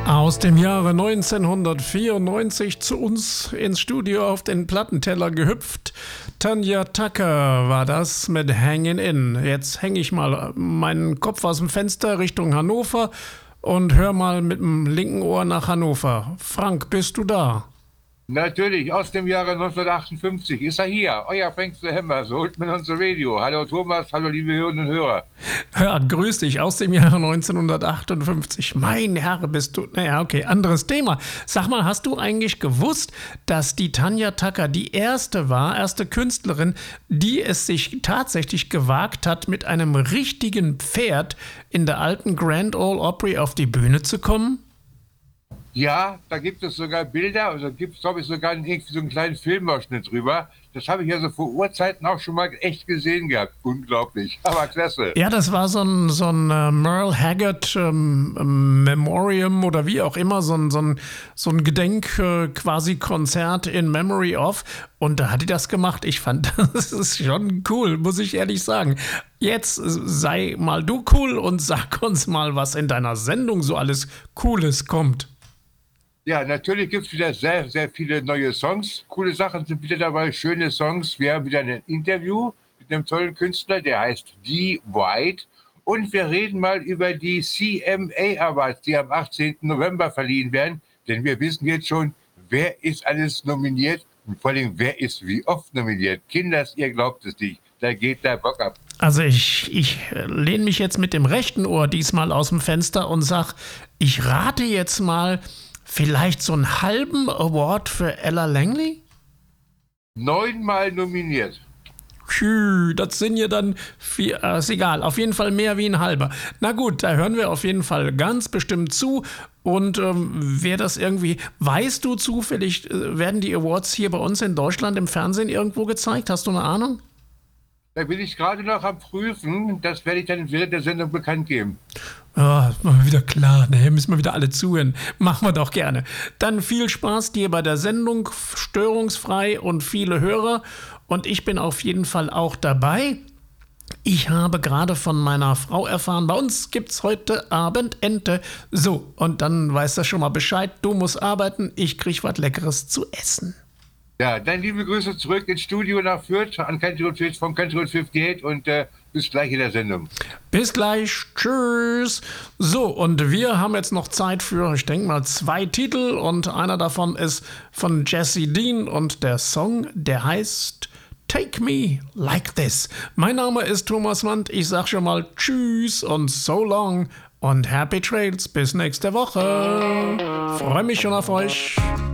Aus dem Jahre 1994 zu uns ins Studio auf den Plattenteller gehüpft. Tanya Tucker war das mit Hangin' In. Jetzt hänge ich mal meinen Kopf aus dem Fenster Richtung Hannover und hör mal mit dem linken Ohr nach Hannover. Frank, bist du da? Natürlich, aus dem Jahre 1958 ist er hier, euer Frank the Hammer, so holt man unser Radio. Hallo Thomas, hallo liebe Hörerinnen und Hörer. Ja, grüß dich, aus dem Jahre 1958. Mein Herr, bist du... Naja, okay, anderes Thema. Sag mal, hast du eigentlich gewusst, dass die Tanya Tucker die erste Künstlerin, die es sich tatsächlich gewagt hat, mit einem richtigen Pferd in der alten Grand Ole Opry auf die Bühne zu kommen? Ja, da gibt es sogar Bilder, also gibt es, glaube ich, sogar irgendwie so einen kleinen Filmausschnitt drüber. Das habe ich ja so vor Urzeiten auch schon mal echt gesehen gehabt. Unglaublich, aber klasse. Ja, das war so ein Merle Haggard Memoriam oder wie auch immer, so ein Gedenk quasi Konzert in Memory of. Und da hat die das gemacht. Ich fand, das ist schon cool, muss ich ehrlich sagen. Jetzt sei mal du cool und sag uns mal, was in deiner Sendung so alles Cooles kommt. Ja, natürlich gibt es wieder sehr, sehr viele neue Songs. Coole Sachen sind wieder dabei, schöne Songs. Wir haben wieder ein Interview mit einem tollen Künstler, der heißt Dee White. Und wir reden mal über die CMA Awards, die am 18. November verliehen werden. Denn wir wissen jetzt schon, wer ist alles nominiert und vor allem, wer ist wie oft nominiert. Kinders, ihr glaubt es nicht. Da geht der Bock ab. Also ich lehne mich jetzt mit dem rechten Ohr diesmal aus dem Fenster und sag, ich rate jetzt mal, vielleicht so einen halben Award für Ella Langley? 9-mal nominiert. Das sind ja dann ist egal, auf jeden Fall mehr wie ein halber. Na gut, da hören wir auf jeden Fall ganz bestimmt zu. Und wer das irgendwie, weißt du zufällig, werden die Awards hier bei uns in Deutschland im Fernsehen irgendwo gezeigt? Hast du eine Ahnung? Da bin ich gerade noch am Prüfen. Das werde ich dann während der Sendung bekannt geben. Ah, mal wieder klar, ne? Müssen wir wieder alle zuhören. Machen wir doch gerne. Dann viel Spaß dir bei der Sendung, störungsfrei und viele Hörer. Und ich bin auf jeden Fall auch dabei. Ich habe gerade von meiner Frau erfahren, bei uns gibt's heute Abend Ente. So, und dann weißt du schon mal Bescheid. Du musst arbeiten, ich krieg was Leckeres zu essen. Ja, dann liebe Grüße zurück ins Studio nach Fürth, an Country Road 50 vom Country Road 58 und bis gleich in der Sendung. Bis gleich, tschüss. So, und wir haben jetzt noch Zeit für, ich denke mal, 2 Titel und einer davon ist von Jesse Dean und der Song, der heißt Take Me Like This. Mein Name ist Thomas Mann, ich sag schon mal tschüss und so long und Happy Trails bis nächste Woche. Freue mich schon auf euch.